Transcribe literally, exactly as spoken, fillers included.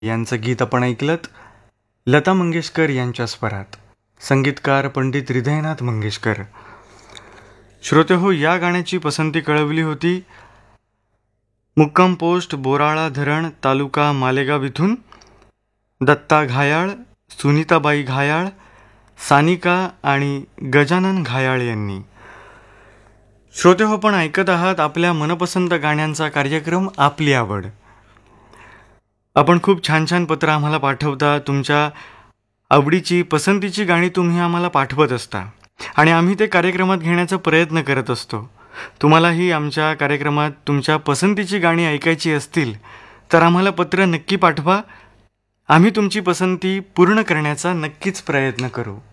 यांचं गीत आपण ऐकलत लता मंगेशकर यांच्या स्वरात. संगीतकार पंडित हृदयनाथ मंगेशकर. श्रोते हो, या गाण्याची पसंती कळवली होती मुक्काम पोस्ट बोराळा धरण तालुका मालेगाव इथून दत्ता घायाळ, सुनीताबाई घायाळ, सानिका आणि गजानन घायाळ यांनी. श्रोते हो, पण ऐकत आहात आपल्या मनपसंत गाण्यांचा कार्यक्रम आपली आवड. आपण खूप छान छान पत्र आम्हाला पाठवता. तुमच्या आवडीची पसंतीची गाणी तुम्ही आम्हाला पाठवत असता आणि आम्ही ते कार्यक्रमात घेण्याचा प्रयत्न करत असतो. तुम्हालाही आमच्या कार्यक्रमात तुमच्या पसंतीची गाणी ऐकायची असतील तर आम्हाला पत्र नक्की पाठवा. आम्ही तुमची पसंती पूर्ण करण्याचा नक्कीच प्रयत्न करू.